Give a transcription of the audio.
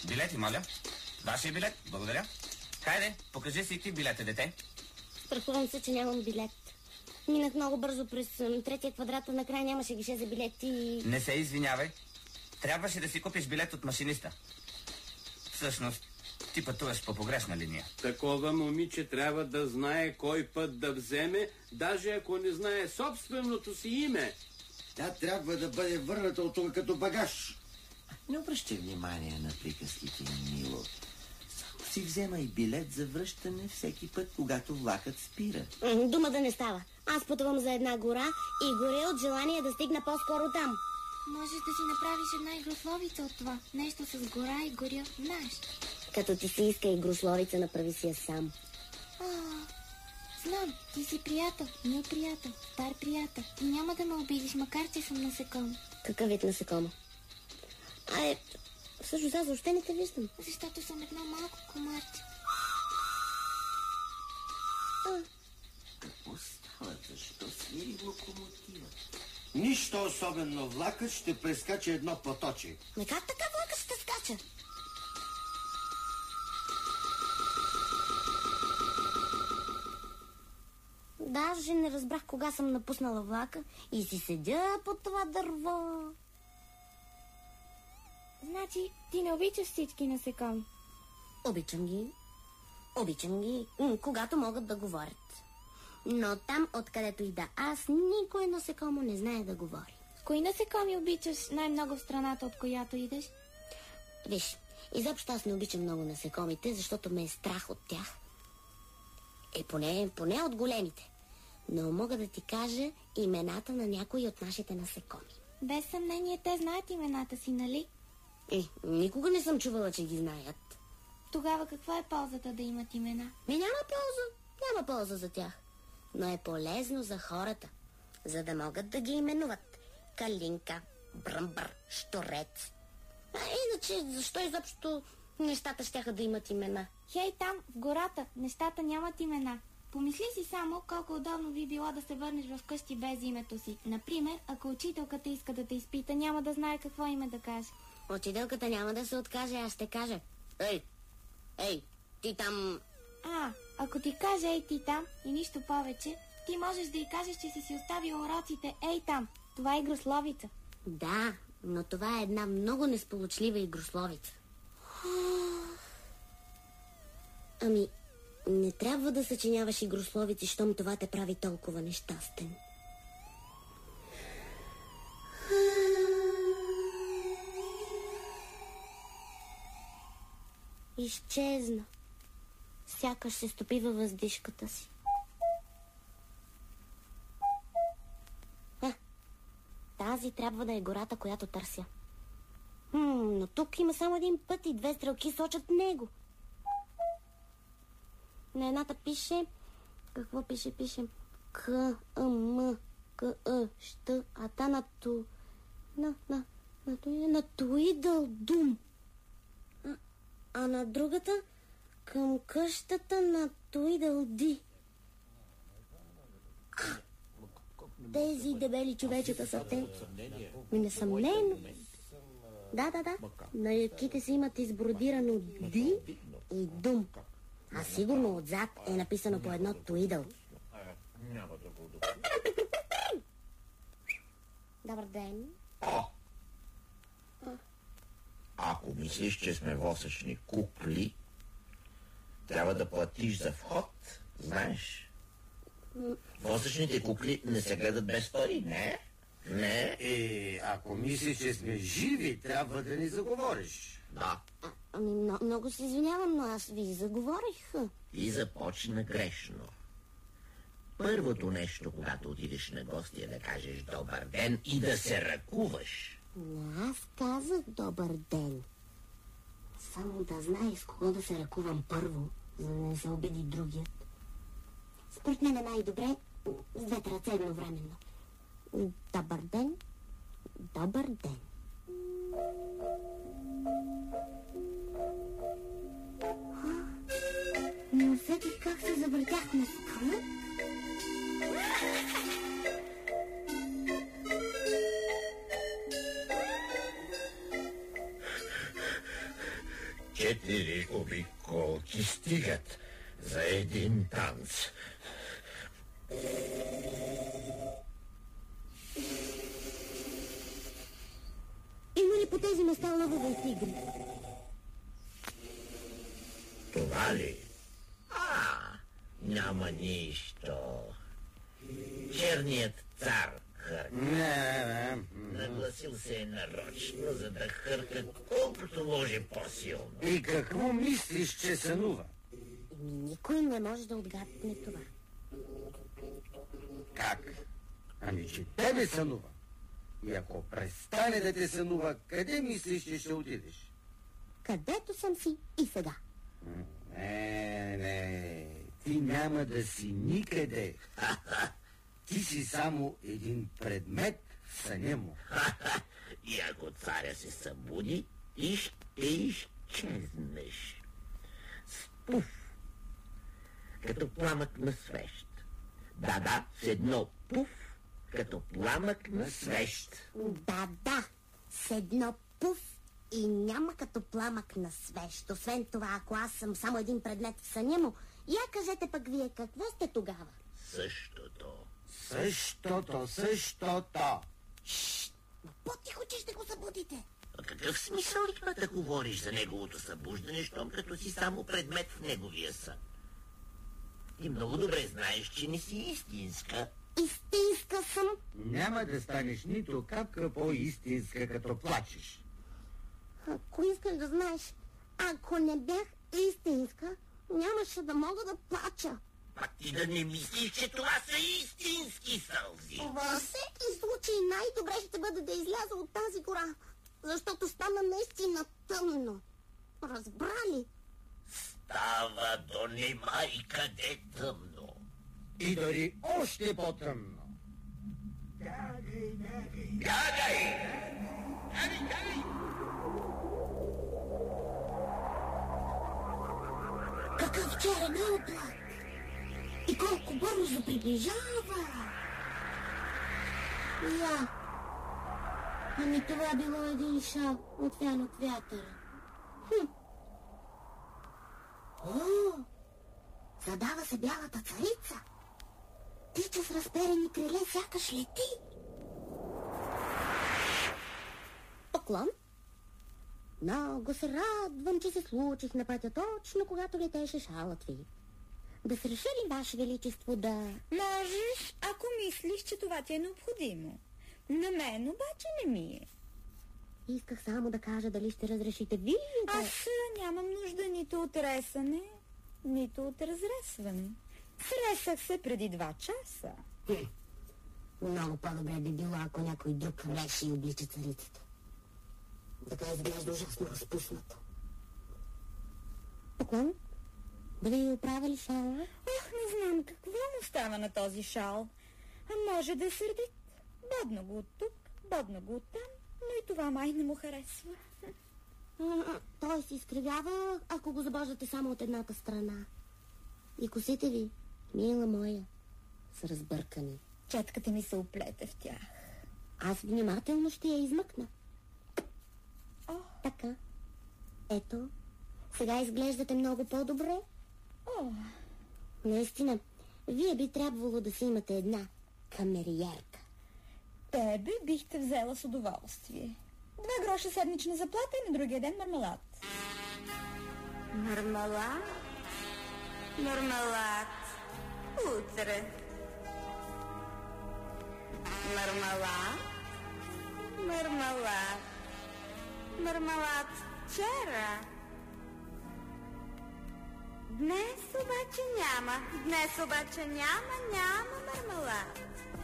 Билети, моля. Вашия билет, благодаря. Хайде, покажи си ти билета, дете. Страхувам се, че нямам билет. Минах много бързо през третия квадрат, накрая нямаше гише за билети и... Не се извинявай. Трябваше да си купиш билет от машиниста. Всъщност, ти пътуваш по погрешна линия. Такова момиче трябва да знае кой път да вземе, даже ако не знае собственото си име. Тя трябва да бъде върната от тук като багаж. Не обръщай внимание на приказките им, Мило. Само си вземай билет за връщане всеки път, когато влакът спира. Дума да не става. Аз пътувам за една гора и горя от желание да стигна по-скоро там. Можеш да си направиш една игрословица от това. Нещо с гора и горя, знаеш. Като ти си иска игрословица, направи си я сам. Знам, ти си приятел, мил приятел, стар приятел. И няма да ме обидиш, макар че съм насекомо. Какъв вид насекомо? Всъщност аз въобще не те виждам. Защото съм едно малко комарче. Какво става? Защо свири локомотива? Нищо особено, влакът ще прескача едно поточе. Ме как така влакът ще скача? Даже не разбрах кога съм напуснала влака и си седя под това дърво. Значи, ти не обичаш всички насекоми? Обичам ги, когато могат да говорят. Но там, откъдето и да аз, никой насекомо не знае да говори. Кои насекоми обичаш най-много в страната, от която идеш? Виж, изобщо аз не обичам много насекомите, защото ме е страх от тях. Поне от големите. Но мога да ти кажа имената на някои от нашите насекоми. Без съмнение те знаят имената си, нали? Никога не съм чувала, че ги знаят. Тогава каква е ползата да имат имена? Няма полза за тях. Но е полезно за хората, за да могат да ги именуват. Калинка, Бръмбър, Щурец. Иначе, защо изобщо нещата щяха да имат имена? Хей, там, в гората, нещата нямат имена. Помисли си само колко удобно би било да се върнеш в къщи без името си. Например, ако учителката иска да те изпита, няма да знае какво име да каже. Учителката няма да се откаже, аз ще кажа. Ей, ти там... Ако ти каже ей ти там и нищо повече, ти можеш да й кажеш, че си оставил уроците ей там. Това е игрословица. Да, но това е една много несполучлива игрословица. Не трябва да съчиняваш игрословици, щом това те прави толкова нещастен. Изчезна. Сякаш се стопи във въздишката си. Тази трябва да е гората, която търся. Но тук има само един път и две стрелки сочат него. На едната пише... Какво пише? Пише... К, М, К, Щ, а та на ту... На Туидъл Дум. А на другата към къщата на Туидъл Ди. Тези дебели човечета са те. Несъмнено. Да. На яките си имат избродирано Ди и Дум. А сигурно отзад е написано по едно Туидъл. Добър ден. Ако мислиш, че сме восъчни кукли, трябва да платиш за вход, знаеш. Восъчните кукли не се гледат без пари, не? Ако мислиш, че сме живи, трябва да ни заговориш. Да. Много се извинявам, но аз ви заговорих. И започна грешно. Първото нещо, когато отидеш на гости, е да кажеш добър ден и да се ръкуваш. Аз казах добър ден. Само да знае с кого да се ръкувам първо, за да не се обиди другият. Според мен е най-добре с двете ръце едновременно. Добър ден, добър ден. Не усетих как се завъртях на скала. 4 обиколки стигат за един танц. Има ли по тези места лъвове и тигри? Това ли? Няма нищо. Черният цар хърка. Нагласил се е нарочно, за да хърка колкото може по-силно. И какво мислиш, че сънува? Никой не може да отгадне това. Как? Ами, че тебе сънува. И ако престане да те сънува, къде мислиш, че ще отидеш? Където съм си и сега. Не, ти няма да си никъде. Ти си само един предмет в съня му. И ако царя се събуди, и ще изчезнеш. Спуф, като пламък на свещ. Да, с едно пуф, като пламък на свещ. Да, с едно пуф и няма като пламък на свещ. Освен това, ако аз съм само един предмет в съня му, я кажете пък вие, какво сте тогава? Същото. Но по-тихо, че ще го събудите. А какъв смисъл има да говориш за неговото събуждане, щом като си само предмет в неговия сън? Ти много добре знаеш, че не си истинска. Истинска съм. Няма да станеш нито капка по-истинска, като плачеш. Ако искаш да знаеш, ако не бях истинска, нямаше да мога да плача. Пак ти да не мислиш, че това са истински сълзи. Във всеки случай най-добре ще бъде да изляза от тази гора, защото стана наистина тъмно. Разбрали? Става до нема и къде тъмно. И дори още по-тъмно. Бягай! Какъв черен облак! И колко бързо приближава! Ами това било един шал, отвян от вятъра. Задава се бялата царица. Тича с разперени криле, сякаш лети. Поклон. Много се радвам, че се случих на пътя точно, когато летеше шалът ви. Да се реши ли, Ваше Величество, да... Можеш, ако мислиш, че това ти е необходимо. На мен обаче не ми е. Исках само да кажа дали ще разрешите вие да... Аз нямам нужда нито от ресане, нито от разресване. Сресах се преди 2 часа. Много по-добре би било, ако някой друг хвеше и облича царицата. Така изглежда ужасно разпуснато. Поклон? Да ви оправя ли шала? Ох, не знам какво му става на този шал. А може да е сърдит. Бодна го от тук, бодна го от там, но и това май не му харесва. Той се изкривява, ако го забождате само от едната страна. И косите ви, мила моя, са разбъркани. Четката ми се оплете в тях. Аз внимателно ще я измъкна. Така. Ето, сега изглеждате много по-добре. Наистина, вие би трябвало да си имате една камериерка. Тебе бих те взела с удоволствие. 2 гроша седмична заплата и на другия ден мармелад. Мармелад? Мармелад. Утре. Мармелад? Мармелад. Мармелад вчера. Днес обаче няма. Днес обаче няма мармелад.